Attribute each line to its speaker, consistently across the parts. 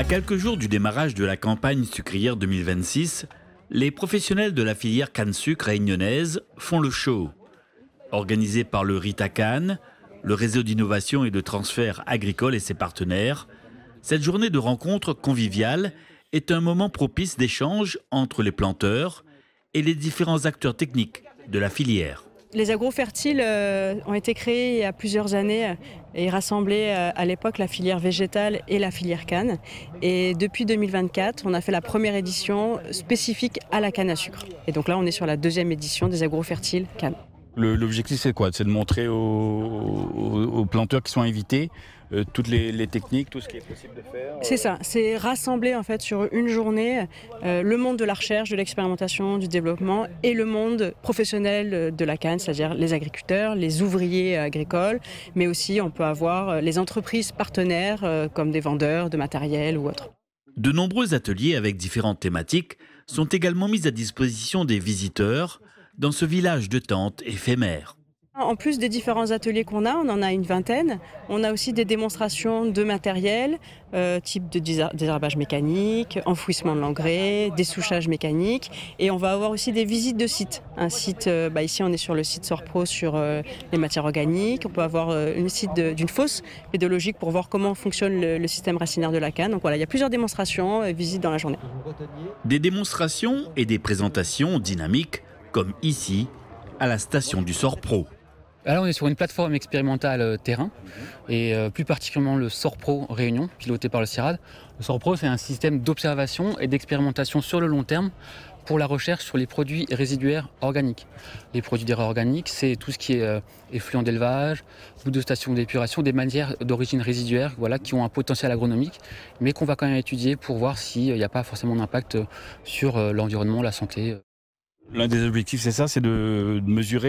Speaker 1: quelques jours du démarrage de la campagne sucrière 2026, les professionnels de la filière canne sucre réunionnaise font le show. Organisé par le RITA Cannes, le réseau d'innovation et de transfert agricole et ses partenaires, cette journée de rencontre conviviale est un moment propice d'échange entre les planteurs et les différents acteurs techniques de la filière.
Speaker 2: Les agrofertiles ont été créés il y a plusieurs années et rassemblaient à l'époque la filière végétale et la filière canne. Et depuis 2024, on a fait la première édition spécifique à la canne à sucre. Et donc là, on est sur la deuxième édition des agrofertiles canne.
Speaker 3: L'objectif, c'est quoi? C'est de montrer aux planteurs qui sont invités toutes les techniques, tout ce qui est possible de faire.
Speaker 2: C'est ça, c'est rassembler en fait sur une journée le monde de la recherche, de l'expérimentation, du développement et le monde professionnel de la canne, c'est-à-dire les agriculteurs, les ouvriers agricoles, mais aussi on peut avoir les entreprises partenaires comme des vendeurs de matériel ou autres.
Speaker 1: De nombreux ateliers avec différentes thématiques sont également mis à disposition des visiteurs dans ce village de tentes éphémère.
Speaker 2: En plus des différents ateliers qu'on a, on en a une vingtaine. On a aussi des démonstrations de matériel, type de désherbage mécanique, enfouissement de l'engrais, dessouchage mécanique. Et on va avoir aussi des visites de sites. Un site, ici on est sur le site Sorpro sur les matières organiques. On peut avoir une site d'une fosse pédologique pour voir comment fonctionne le système racinaire de la canne. Donc voilà, il y a plusieurs démonstrations, visites dans la journée.
Speaker 1: Des démonstrations et des présentations dynamiques, comme ici, à la station du Sorpro.
Speaker 4: Là, on est sur une plateforme expérimentale terrain, et plus particulièrement le Sorpro Réunion, piloté par le CIRAD. Le Sorpro, c'est un système d'observation et d'expérimentation sur le long terme pour la recherche sur les produits résiduaires organiques. Les produits organiques, c'est tout ce qui est effluent d'élevage, ou de stations d'épuration, des matières d'origine résiduaire qui ont un potentiel agronomique, mais qu'on va quand même étudier pour voir s'il n'y a pas forcément d'impact sur l'environnement, la santé.
Speaker 3: L'un des objectifs, c'est ça, c'est de mesurer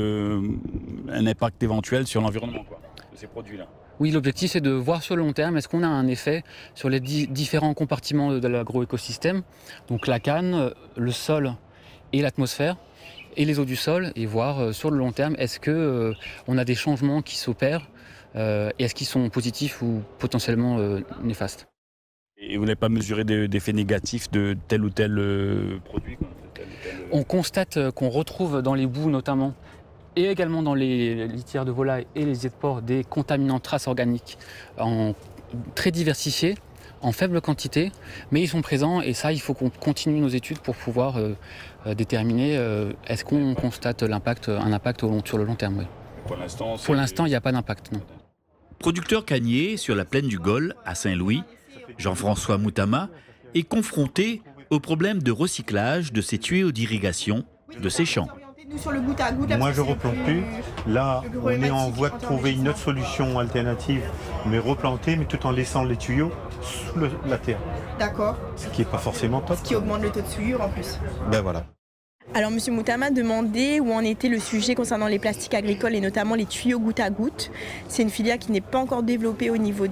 Speaker 3: un impact éventuel sur l'environnement de ces produits-là.
Speaker 4: Oui, l'objectif, c'est de voir sur le long terme, est-ce qu'on a un effet sur les différents compartiments de l'agroécosystème, donc la canne, le sol et l'atmosphère, et les eaux du sol, et voir sur le long terme, est-ce qu'on a des changements qui s'opèrent, et est-ce qu'ils sont positifs ou potentiellement néfastes.
Speaker 3: Et vous n'avez pas mesuré d'effets négatifs de tel ou tel produit
Speaker 4: On constate qu'on retrouve dans les boues notamment, et également dans les litières de volaille et les œufs de porc, des contaminants traces organiques très diversifiés, en faible quantité, mais ils sont présents, et ça, il faut qu'on continue nos études pour pouvoir déterminer est-ce qu'on constate un impact sur le long terme. Oui. Pour l'instant, il n'y a pas d'impact, non.
Speaker 1: Producteur cannier sur la plaine du Gol, à Saint-Louis, Jean-François Moutama est confronté au problème de recyclage de ces tuyaux d'irrigation de ses champs.
Speaker 5: Moi, je ne replante plus. Là, on est en voie de trouver une autre solution alternative, mais replanter, mais tout en laissant les tuyaux sous la terre.
Speaker 6: D'accord.
Speaker 5: Ce qui n'est pas forcément top.
Speaker 6: Ce qui augmente le taux de souillure en plus.
Speaker 5: Ben voilà.
Speaker 6: Alors, M. Moutama demandait où en était le sujet concernant les plastiques agricoles et notamment les tuyaux goutte à goutte. C'est une filière qui n'est pas encore développée au niveau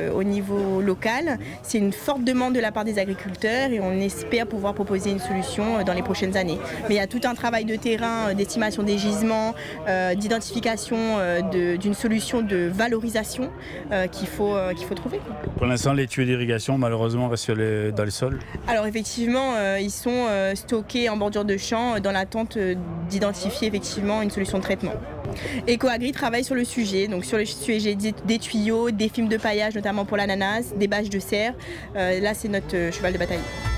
Speaker 6: local. C'est une forte demande de la part des agriculteurs et on espère pouvoir proposer une solution dans les prochaines années. Mais il y a tout un travail de terrain, d'estimation des gisements, d'identification d'une solution de valorisation qu'il faut trouver.
Speaker 3: Pour l'instant, les tuyaux d'irrigation, malheureusement, restent dans les sols.
Speaker 6: Alors effectivement, ils sont stockés en bordure de champ dans l'attente d'identifier effectivement une solution de traitement. EcoAgri travaille sur le sujet, donc sur le sujet des tuyaux, des films de paillage notamment pour l'ananas, des bâches de serre. Là, c'est notre cheval de bataille.